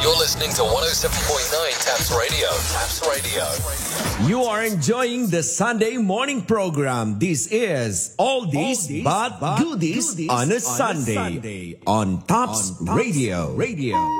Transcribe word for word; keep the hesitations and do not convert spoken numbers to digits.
You're listening to one oh seven point nine Taps Radio. Taps Radio. You are enjoying the Sunday morning program. This is All This But Goodies on a Sunday on Taps Radio. Radio.